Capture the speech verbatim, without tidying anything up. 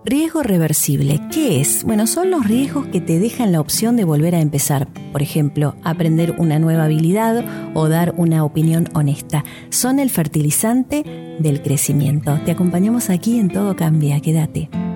Riesgo reversible, ¿qué es? Bueno, son los riesgos que te dejan la opción de volver a empezar. Por ejemplo, aprender una nueva habilidad o dar una opinión honesta. Son el fertilizante del crecimiento. Te acompañamos aquí en Todo Cambia. Quédate.